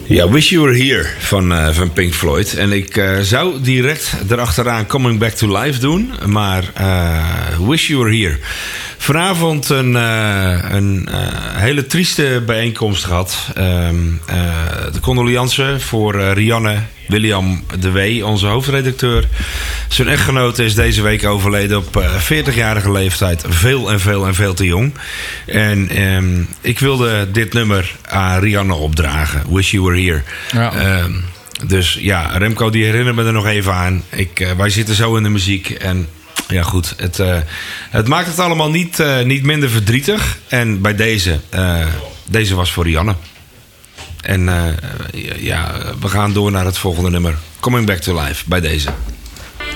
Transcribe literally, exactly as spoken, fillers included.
Ja, Wish You Were Here van, uh, van Pink Floyd. En ik uh, zou direct erachteraan Coming Back to Life doen. Maar uh, Wish You Were Here. Vanavond een, uh, een uh, hele trieste bijeenkomst gehad. Uh, uh, de condoleance voor uh, Rianne William de Wee, onze hoofdredacteur. Zijn echtgenote is deze week overleden op uh, veertigjarige leeftijd. Veel en veel en veel te jong. En um, ik wilde dit nummer aan Rianne opdragen. Wish You Were Here. Ja. Um, dus ja, Remco die herinnert me er nog even aan. Ik, uh, wij zitten zo in de muziek en... Ja goed, het, uh, het maakt het allemaal niet, uh, niet minder verdrietig. En bij deze, uh, deze was voor Rianne. En uh, ja, we gaan door naar het volgende nummer. Coming Back to Life, bij deze.